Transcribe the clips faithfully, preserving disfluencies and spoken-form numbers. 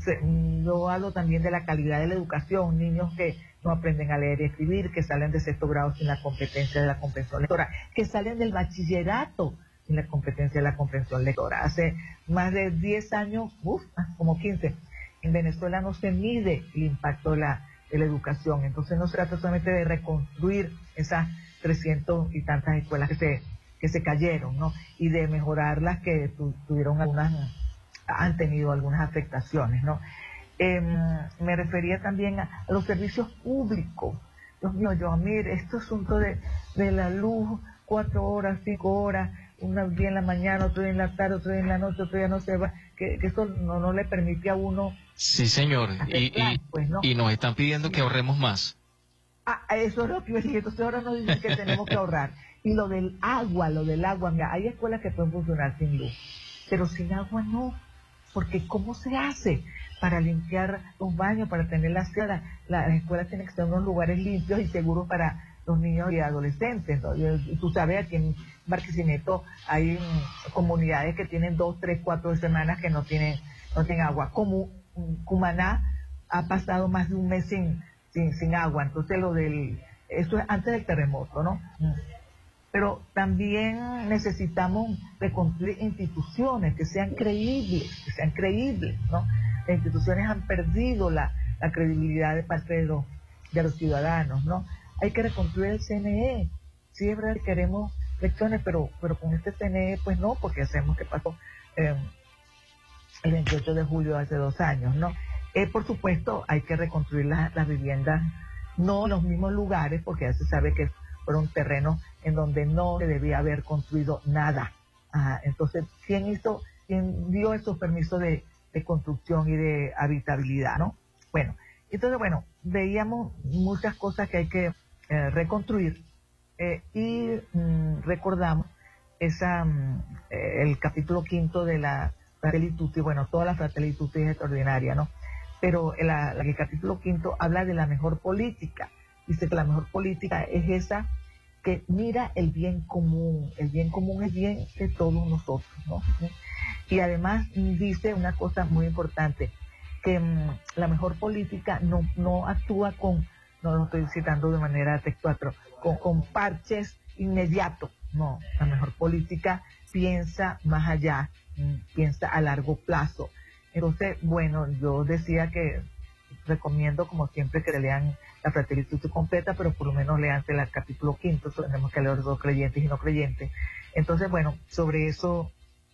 se, yo hablo también de la calidad de la educación, niños que no aprenden a leer y escribir, que salen de sexto grado sin la competencia de la comprensión lectora, que salen del bachillerato sin la competencia de la comprensión lectora. Hace más de diez años, uf, como quince, en Venezuela no se mide el impacto de la, de la educación, entonces no se trata solamente de reconstruir esas trescientas y tantas escuelas que se, que se cayeron, ¿no? Y de mejorar las que tu, tuvieron algunas, han tenido algunas afectaciones, ¿no? Eh, me refería también a, a los servicios públicos. Dios mío, yo, mire, este asunto de, de la luz, cuatro horas, cinco horas, un día en la mañana, otro día en la tarde, otro día en la noche, otro día no se va, que, que eso no, no le permite a uno. Sí, señor, y, plan, y, pues, ¿no? y nos están pidiendo que ahorremos más. Ah, eso es lo que iba a decir, entonces ahora nos dicen que tenemos que ahorrar. Y lo del agua, lo del agua, mira, hay escuelas que pueden funcionar sin luz, pero sin agua no, porque ¿cómo se hace para limpiar los baños, para tener la seda? La, las escuelas tienen que ser unos lugares limpios y seguros para los niños y adolescentes, ¿no? Y, y tú sabes, aquí en Barquisimeto hay um, comunidades que tienen dos, tres, cuatro semanas que no tienen, no tienen agua. Como um, Cumaná ha pasado más de un mes sin, sin, sin agua, entonces lo del, eso es antes del terremoto, ¿no? Pero también necesitamos reconstruir instituciones que sean creíbles, que sean creíbles, ¿no? Las instituciones han perdido la, la credibilidad de parte de los, de los ciudadanos, ¿no? Hay que reconstruir el C N E. Sí, es verdad que queremos elecciones, pero, pero con este C N E, pues no, porque hacemos que pasó eh, el veintiocho de julio hace dos años, ¿no? Eh, por supuesto, hay que reconstruir las, las viviendas, no en los mismos lugares, porque ya se sabe que fueron terrenos en donde no se debía haber construido nada. Ah, entonces, ¿quién hizo, quién dio esos permisos de, de construcción y de habitabilidad, no? Bueno, entonces, bueno, veíamos muchas cosas que hay que eh, reconstruir eh, y mm, recordamos esa, mm, eh, el capítulo quinto de la Fratelli Tutti. Bueno, toda la Fratelli Tutti es extraordinaria, ¿no? Pero el, el capítulo quinto habla de la mejor política. Dice que la mejor política es esa que mira el bien común. El bien común es bien de todos nosotros, ¿no? Y además dice una cosa muy importante, que um, la mejor política no, no actúa con, no lo estoy citando de manera textual, pero con, con parches inmediatos. No, la mejor política piensa más allá, piensa a largo plazo. Entonces, bueno, yo decía que recomiendo, como siempre, que lean la Fratelli Tutti completa, pero por lo menos lean el capítulo quinto, tenemos que leer los creyentes y no creyentes. Entonces, bueno, sobre eso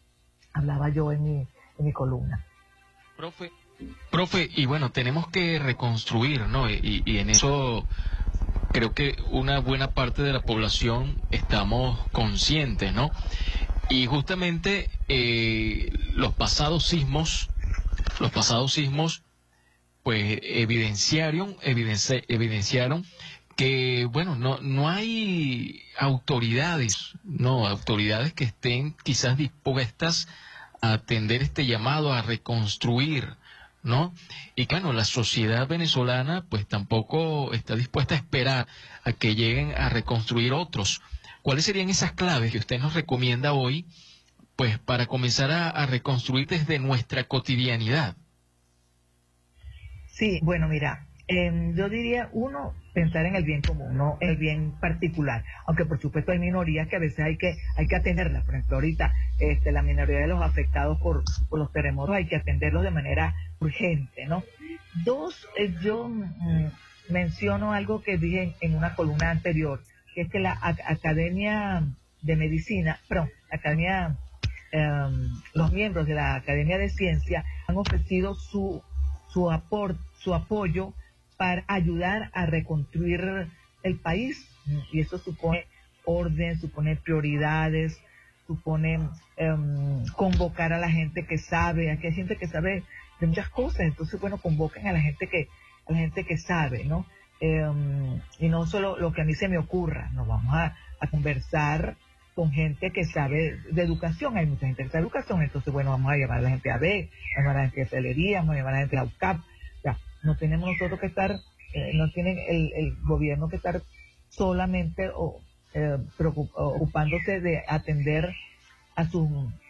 hablaba yo en mi, en mi columna. Profe, profe, y bueno, tenemos que reconstruir, ¿no? Y, y en eso creo que una buena parte de la población estamos conscientes, ¿no? Y justamente eh, los pasados sismos, los pasados sismos, pues evidenciaron, evidenci, evidenciaron que, bueno, no, no hay autoridades, no, autoridades que estén quizás dispuestas a atender este llamado a reconstruir, ¿no? Y claro, la sociedad venezolana pues tampoco está dispuesta a esperar a que lleguen a reconstruir otros. ¿Cuáles serían esas claves que usted nos recomienda hoy, pues, para comenzar a, a reconstruir desde nuestra cotidianidad? Sí, bueno, mira, eh, yo diría, uno, pensar en el bien común, no en el bien particular, aunque por supuesto hay minorías que a veces hay que hay que atenderlas. Por ejemplo, ahorita este, la minoría de los afectados por, por los terremotos hay que atenderlos de manera urgente, ¿no? Dos, eh, yo mm, menciono algo que dije en, en una columna anterior, que es que la a, Academia de Medicina, perdón, la Academia, eh, los miembros de la Academia de Ciencia han ofrecido su su aporte, su apoyo para ayudar a reconstruir el país, y eso supone orden, supone prioridades, supone um, convocar a la gente que sabe. Aquí hay gente que sabe de muchas cosas, entonces bueno, convoquen a la gente que a la gente que sabe, ¿no? Um, y no solo lo que a mí se me ocurra, nos vamos a, a conversar con gente que sabe de educación. Hay mucha gente que sabe de educación, entonces bueno, vamos a llamar a la gente a B, vamos a llamar a la gente de Telería, vamos a llamar a la gente de la U C A P. O sea, no tenemos nosotros que estar, eh, no tienen el, el gobierno que estar solamente o, eh, preocup, ocupándose de atender a sus